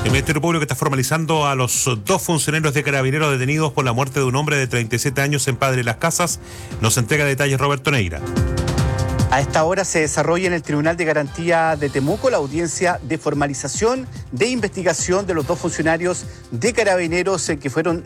El Ministerio Público está formalizando a los 2 funcionarios de Carabineros detenidos por la muerte de un hombre de 37 años en Padre Las Casas. Nos entrega detalles Roberto Neira. A esta hora se desarrolla en el Tribunal de Garantía de Temuco la audiencia de formalización de investigación de los 2 funcionarios de Carabineros que fueron